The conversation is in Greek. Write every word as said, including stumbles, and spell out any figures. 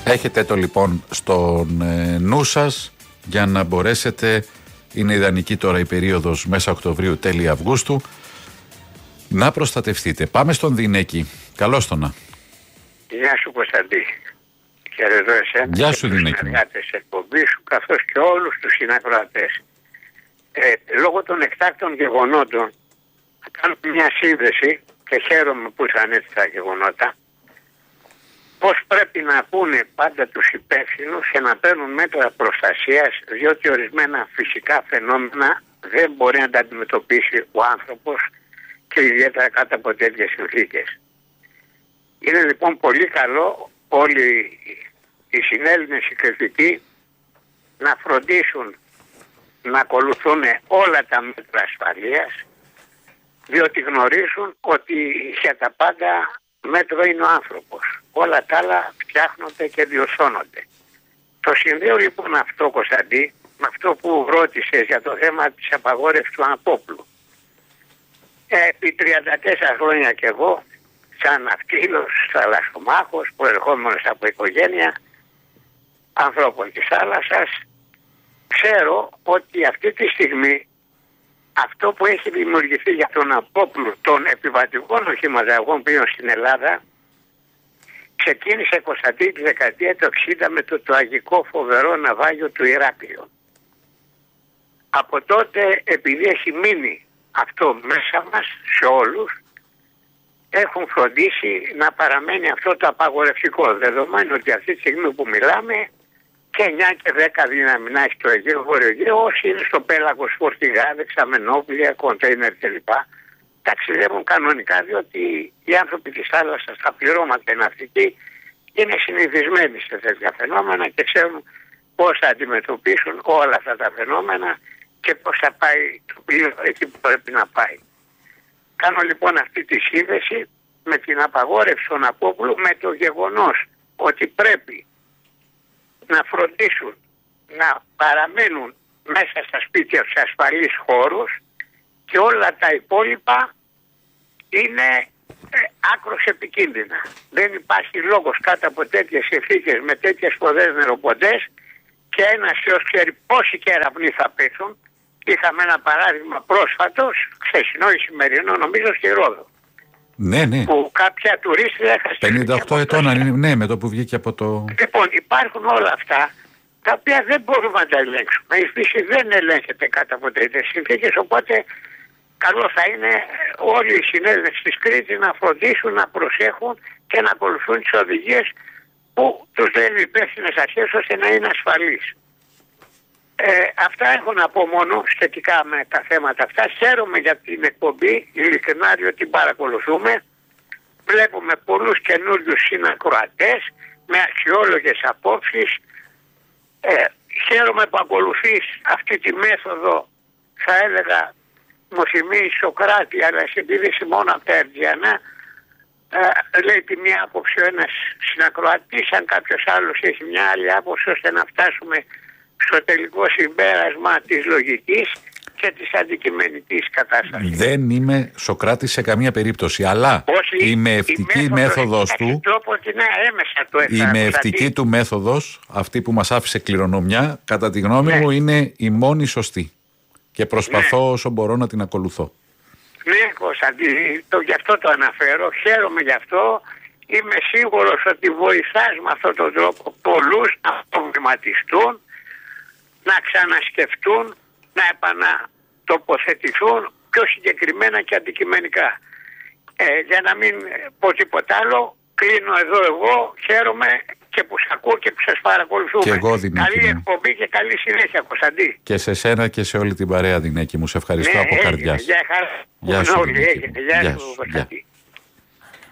Έχετε το λοιπόν στον ε, νου σας για να μπορέσετε, είναι ιδανική τώρα η περίοδος μέσα Οκτωβρίου, τέλη Αυγούστου, να προστατευτείτε. Πάμε στον Δινέκη. Καλώς το να. Γεια σου Κωνσταντή. Χαιρετώ εσένα. Γεια σου και Δινέκη. τους συνεργάτες εκπομπής σου, καθώς και όλους τους συνακροατές. Ε, λόγω των εκτάκτων γεγονότων θα κάνω μια σύνδεση και χαίρομαι που ήρθαν έτσι τα γεγονότα. Πώς πρέπει να πούνε πάντα τους υπεύθυνους και να παίρνουν μέτρα προστασίας, διότι ορισμένα φυσικά φαινόμενα δεν μπορεί να τα αντιμετωπίσει ο άνθρωπος και ιδιαίτερα κάτω από τέτοιες συνθήκες. Είναι λοιπόν πολύ καλό όλοι οι συνέλληνες συγκριτικοί να φροντίσουν να ακολουθούν όλα τα μέτρα ασφαλείας, διότι γνωρίζουν ότι για τα πάντα μέτρο είναι ο άνθρωπος. Όλα τα άλλα φτιάχνονται και διορθώνονται. Το συνδέω λοιπόν αυτό, Κωνσταντή, με αυτό που ρώτησες για το θέμα της απαγόρευσης του αναπόπλου. Επί τριάντα τέσσερα χρόνια κι εγώ, σαν ναυτίλος, θαλασσομάχος, προερχόμενος από οικογένεια ανθρώπων της θάλασσας, ξέρω ότι αυτή τη στιγμή αυτό που έχει δημιουργηθεί για τον απόπλου των επιβατικών οχηματαγών πλοίων στην Ελλάδα ξεκίνησε, Κωνσταντή, τη δεκαετία του εξήντα με το τραγικό φοβερό ναυάγιο του Ηράκλειο. Από τότε, επειδή έχει μείνει αυτό μέσα μας σε όλους, έχουν φροντίσει να παραμένει αυτό το απαγορευτικό, δεδομένου ότι αυτή τη στιγμή που μιλάμε και εννιά και δέκα δυναμινά στο Αιγαίο, Βόρειο Αιγαίο, όσοι είναι στο πέλαγος, φορτηγά, δεξαμενόπλια, κοντέινερ κλπ. Ταξιδεύουν κανονικά, διότι οι άνθρωποι της θάλασσας, τα πληρώματα οι ναυτικοί, είναι συνηθισμένοι σε τέτοια φαινόμενα και ξέρουν πώς θα αντιμετωπίσουν όλα αυτά τα φαινόμενα και πώς θα πάει το πλοίο εκεί που πρέπει να πάει. Κάνω λοιπόν αυτή τη σύνδεση με την απαγόρευση των απόπλου, με το γεγονός ότι πρέπει να φροντίσουν να παραμένουν μέσα στα σπίτια σε ασφαλείς χώρους και όλα τα υπόλοιπα είναι ε, άκρως επικίνδυνα. Δεν υπάρχει λόγος κάτω από τέτοιες συνθήκες με τέτοιες σποδές νεροποντές και ένας Θεός ξέρει πόσοι κεραυνοί θα πέσουν. Είχαμε ένα παράδειγμα πρόσφατο, χθεσινό ή σημερινό, νομίζω στη Ρόδο. Ναι, ναι. Που κάποια τουρίστρια έχασε. πενήντα οκτώ ετών, ναι, με το που βγήκε από το. Λοιπόν, υπάρχουν όλα αυτά τα οποία δεν μπορούμε να τα ελέγξουμε. Η φύση δεν ελέγχεται κάτω από τέτοιες συνθήκες, οπότε καλό θα είναι όλοι οι συνέδρες της Κρήτης να φροντίσουν, να προσέχουν και να ακολουθούν τις οδηγίες που τους λένε υπεύθυνες αρχές ώστε να είναι ασφαλείς. Ε, αυτά έχω να πω μόνο σχετικά με τα θέματα αυτά. Χαίρομαι για την εκπομπή, ειλικρινά, διότι την παρακολουθούμε. Βλέπουμε πολλούς καινούριους συνακροατές με αξιόλογες απόψεις. Ε, χαίρομαι που ακολουθείς αυτή τη μέθοδο, θα έλεγα, μου θυμίζει Σοκράτη, αλλά συμπίδηση μόνο από τα Ερτζιανά. Ε, λέει τη μία άποψη ο ένας συνακροατής, αν κάποιος άλλος έχει μια άλλη άποψη, ώστε να φτάσουμε στο τελικό συμπέρασμα της λογικής και της αντικειμενικής κατάστασης. Δεν είμαι Σοκράτης σε καμία περίπτωση, αλλά η μεευτική η μέθοδος του, η μεευτική του μέθοδος, αυτή που μας άφησε κληρονομιά, κατά τη γνώμη ναι. μου είναι η μόνη σωστή και προσπαθώ ναι. όσο μπορώ να την ακολουθώ. Ναι, Κωνσταντή, το, γι' αυτό το αναφέρω, χαίρομαι γι' αυτό. Είμαι σίγουρος ότι βοηθάς με αυτόν τον τρόπο πολλούς να προβληματιστούν, να ξανασκεφτούν, να επανατοποθετηθούν πιο συγκεκριμένα και αντικειμενικά. Ε, για να μην πω τίποτα άλλο, κλείνω εδώ εγώ, χαίρομαι και που σας ακούω και που σας παρακολουθούμε. Και εγώ, Δινέκη, καλή εκπομπή και καλή συνέχεια, Κωνσταντή. Και σε σένα και σε όλη την παρέα, Δινέκη μου. Σε ευχαριστώ ναι, από καρδιάς. Γεια χαρά. Γεια σου, Γεια σου, Κωνσταντή.